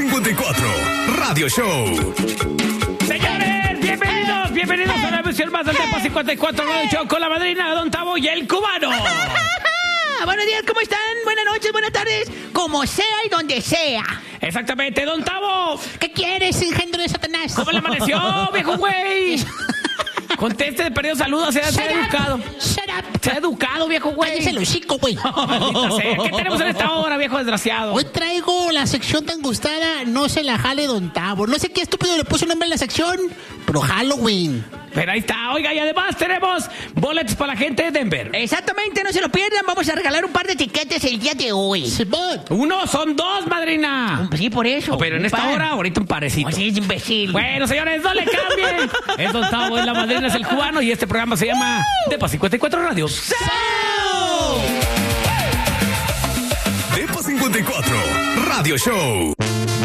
54 Radio Show. Señores, bienvenidos a una emisión más del Depa 54 Radio Show con la madrina Don Tavo y el cubano. Buenos días, ¿cómo están? Buenas noches, buenas tardes, como sea y donde sea. Exactamente, Don Tavo. ¿Qué quieres, engendro de Satanás? ¿Cómo le amaneció, viejo güey? Conteste de perdido saludos, sea educado. Shut up. Sea educado, viejo güey. Cállese el hocico, güey. Maldita sea. ¿Qué tenemos en esta hora, viejo desgraciado? Hoy traigo la sección tan gustada, no se la jale Don Tavo. No sé qué estúpido le puso nombre a la sección, pero Halloween. Pero ahí está, oiga, y además tenemos boletos para la gente de Denver. Exactamente, no se lo pierdan, vamos a regalar un par de tiquetes el día de hoy. Uno, son dos, madrina. Sí, por eso. Pero en esta hora, ahorita un parecito. Oh, sí, es imbécil. Bueno, señores, no le cambien. Es Don Tavo, es la madrina, es el cubano y este programa se llama Depa 54 Radio. Depa 54 Radio Show.